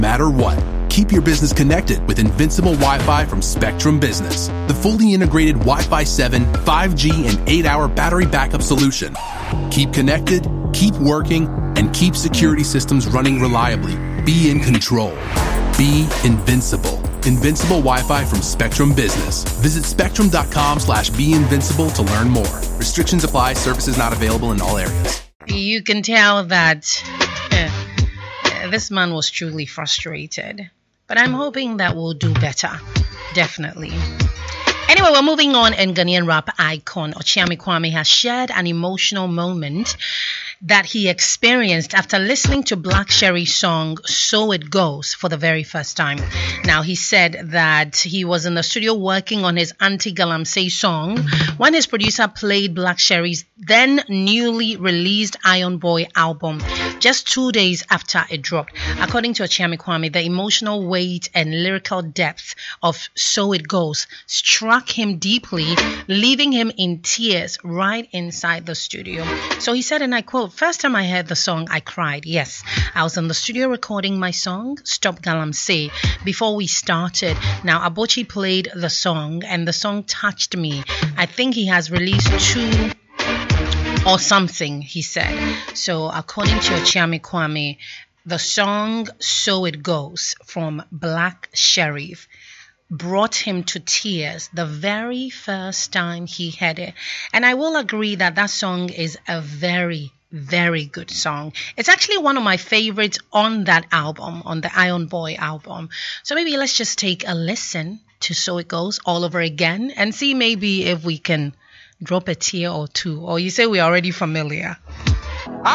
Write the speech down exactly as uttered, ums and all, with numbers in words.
matter what. Keep your business connected with Invincible Wi-Fi from Spectrum Business, the fully integrated Wi-Fi seven, five G, and eight hour battery backup solution. Keep connected, keep working, and keep security systems running reliably. Be in control. Be invincible. Invincible Wi-Fi from Spectrum Business. Visit spectrum.com slash be invincible to learn more. Restrictions apply. Services not available in all areas. You can tell that uh, this man was truly frustrated. But I'm hoping that we'll do better. Definitely. Anyway, we're moving on, and Ghanaian rap icon Okyeame Kwame has shared an emotional moment that he experienced after listening to Black Sherry's song So It Goes for the very first time. Now, he said that he was in the studio working on his Anti-Galamsey song when his producer played Black Sherry's then newly released Iron Boy album just two days after it dropped. According to Okyeame Kwame, the emotional weight and lyrical depth of So It Goes struck him deeply, leaving him in tears right inside the studio. So he said, and I quote, "First time I heard the song, I cried. Yes, I was in the studio recording my song, Stop Galamsey, before we started. Now, Abochi played the song, and the song touched me. I think he has released two or something," he said. So according to Okyeame Kwame, the song So It Goes from Black Sheriff brought him to tears the very first time he heard it. And I will agree that that song is a very, very good song. It's actually one of my favorites on that album, on the Iron Boy album. So maybe let's just take a listen to So It Goes all over again and see maybe if we can drop a tear or two. Or you say we're already familiar.